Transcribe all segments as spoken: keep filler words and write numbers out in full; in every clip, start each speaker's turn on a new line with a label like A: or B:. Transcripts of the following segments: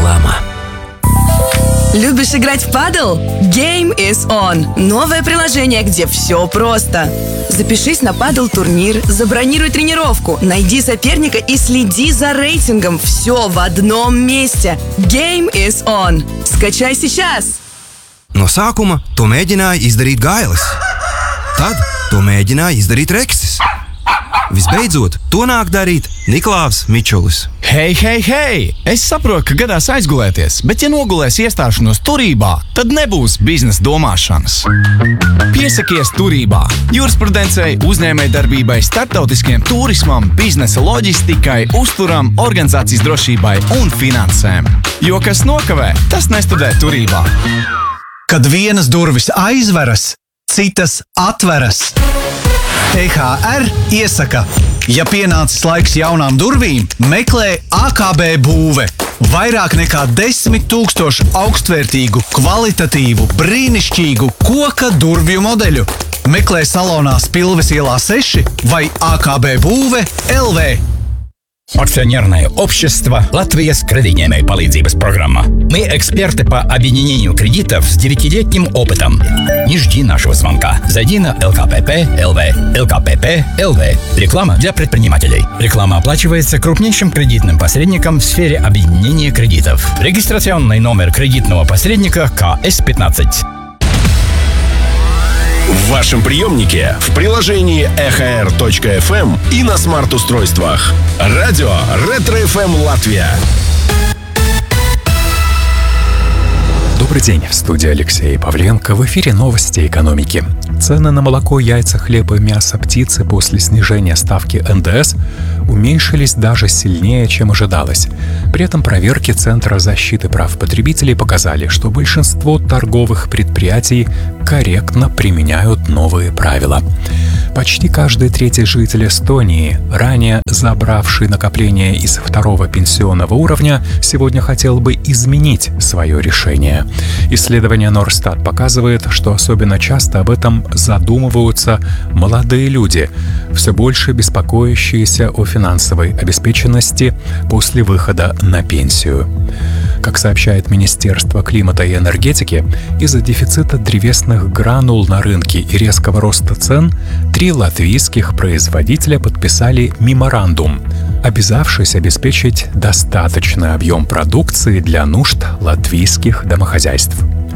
A: Реклама.
B: Любишь играть в падл? Game is on. Новое приложение, где все просто. Запишись на падл-турнир, забронируй тренировку, найди соперника и следи за рейтингом. Все в одном месте. Game is on. Skачай сейчас!
C: No sākuma to mēģināja izdarīt Gailis. Tad to mēģināja izdarīt Reksis. Visbeidzot, to nāk darīt Niklāvs Mičulis.
D: Hei, hei, hei! Es saprotu, ka gadās aizgulēties, bet ja nogulēs iestāšanos turībā, tad nebūs biznesa domāšanas. Piesakies turībā! Jurisprudencei, uzņēmējdarbībai, starptautiskiem turismam, biznesa loģistikai, uzturam, organizācijas drošībai un finansēm. Jo kas nokavē, tas nestudē turībā.
E: Kad vienas durvis aizveras, citas atveras. T H R iesaka, ja pienācis laiks jaunām durvīm, meklē A K B būve. Vairāk nekā desmit tūkstoši augstvērtīgu, kvalitatīvu, brīnišķīgu koka durvju modeļu. Meklē salonā Spilves ielā seši vai A K B būve L V.
F: Акционерное общество «Латвия кредитной палīdzības программа». Мы эксперты по объединению кредитов с девятилетним опытом. Не жди нашего звонка. Зайди на эл ка пэ пэ точка эл ви. эл ка пэ пэ точка эл ви. Реклама для предпринимателей. Реклама оплачивается крупнейшим кредитным посредником в сфере объединения кредитов. Регистрационный номер кредитного посредника ка эс пятнадцать.
G: В вашем приемнике, в приложении эх эр точка эф эм и на смарт-устройствах. Радио Ретро-эф эм Латвия.
H: Добрый день, в студии Алексей Павленко. В эфире новости экономики. Цены на молоко, яйца, хлеб и мясо птицы после снижения ставки эн дэ эс уменьшились даже сильнее, чем ожидалось. При этом проверки Центра защиты прав потребителей показали, что большинство торговых предприятий корректно применяют новые правила. Почти каждый третий житель Эстонии, ранее забравший накопления из второго пенсионного уровня, сегодня хотел бы изменить свое решение. Исследование Норстат показывает, что особенно часто об этом задумываются молодые люди, все больше беспокоящиеся о финансовой обеспеченности после выхода на пенсию. Как сообщает Министерство климата и энергетики, из-за дефицита древесных гранул на рынке и резкого роста цен три латвийских производителя подписали меморандум, обязавшись обеспечить достаточный объем продукции для нужд латвийских домохозяйств.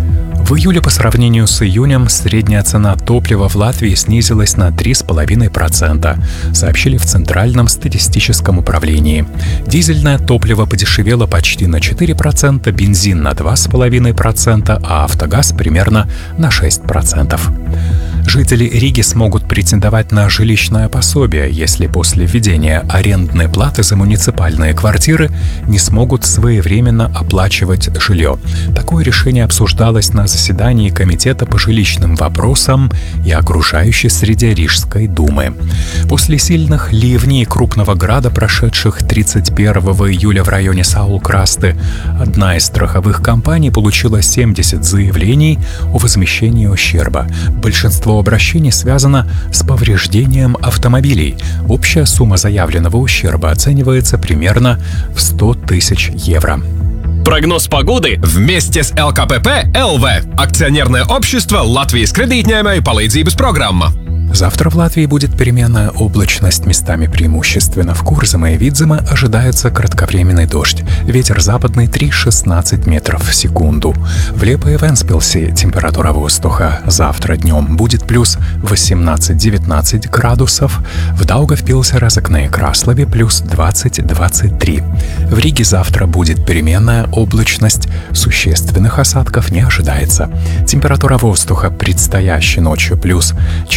H: В июле по сравнению с июнем средняя цена топлива в Латвии снизилась на три целых пять десятых процента, сообщили в Центральном статистическом управлении. Дизельное топливо подешевело почти на четыре процента, бензин на два целых пять десятых процента, а автогаз примерно на шесть процентов. Жители Риги смогут претендовать на жилищное пособие, если после введения арендной платы за муниципальные квартиры не смогут своевременно оплачивать жилье. Такое решение обсуждалось на заседании Комитета по жилищным вопросам и окружающей среде Рижской думы. После сильных ливней крупного града, прошедших тридцать первого июля в районе Саул-Красты, одна из страховых компаний получила семьдесят заявлений о возмещении ущерба. Большинство обращений связано с повреждением автомобилей. Общая сумма заявленного ущерба оценивается примерно в сто тысяч евро.
G: Прогноз погоды вместе с эл ка пэ пэ точка эл ви. Акционерное общество «Латвия кредитной палīdzības программа».
H: Завтра в Латвии будет переменная облачность, местами преимущественно в Курзаме и Видземе ожидается кратковременный дождь. Ветер западный три целых шестнадцать сотых метров в секунду. В Лепе и Венспилсе температура воздуха завтра днем будет плюс восемнадцать-девятнадцать градусов. В Даугавпилсе, Разокне и Краслове плюс двадцать-двадцать три. В Риге завтра будет переменная облачность, существенных осадков не ожидается. Температура воздуха предстоящей ночью плюс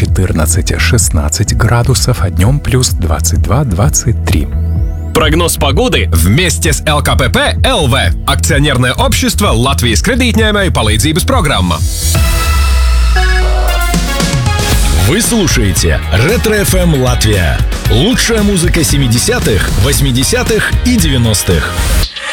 H: четырнадцать-шестнадцать градусов, а днем плюс двадцать два-двадцать три.
G: Прогноз погоды вместе с эл ка пэ пэ точка эл ви. Акционерное общество «Латвия кредитной палīdzības программа». Вы слушаете Ретро-эф эм Латвия. Лучшая музыка семидесятых, восьмидесятых и девяностых.